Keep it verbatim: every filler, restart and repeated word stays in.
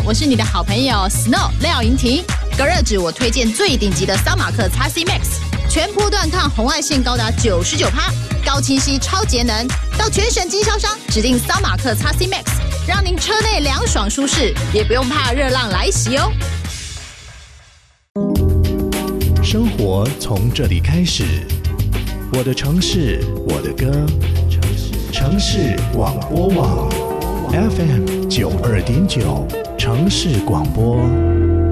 我是你的好朋友 Snow 廖莹婷。隔热纸我推荐最顶级的桑马克 X C Max， 全波段抗红外线高达 百分之九十九， 高清晰超节能，到全省经销商指定桑马克 X C Max， 让您车内凉爽舒适，也不用怕热浪来袭哦。 生活从这里开始，我的城市，我的歌，城市广播网 F M 九二点九，城市广播。